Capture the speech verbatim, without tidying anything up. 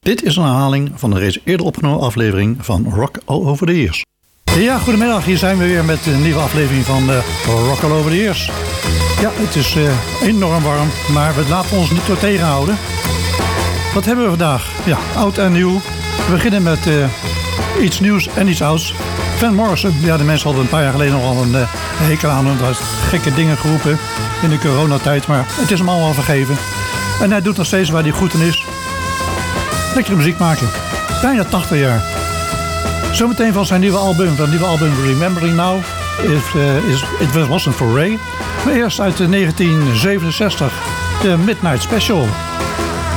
Dit is een herhaling van de reeds eerder opgenomen aflevering van Rock All Over The Years. Ja, goedemiddag. Hier zijn we weer met een nieuwe aflevering van uh, Rock All Over The Years. Ja, het is uh, enorm warm, maar we laten ons niet door tegenhouden. Wat hebben we vandaag? Ja, oud en nieuw. We beginnen met uh, iets nieuws en iets ouds. Van Morrison. Ja, de mensen hadden een paar jaar geleden nogal een uh, hekel aan hem. Hij heeft gekke dingen geroepen in de coronatijd, maar het is hem allemaal vergeven. En hij doet nog steeds waar hij goed in is. Lekkere muziek maken. Bijna tachtig jaar. Zometeen van zijn nieuwe album, van nieuwe album Remembering Now, is, uh, is It Wasn't For Ray. Maar eerst uit negentien zevenenzestig, de Midnight Special.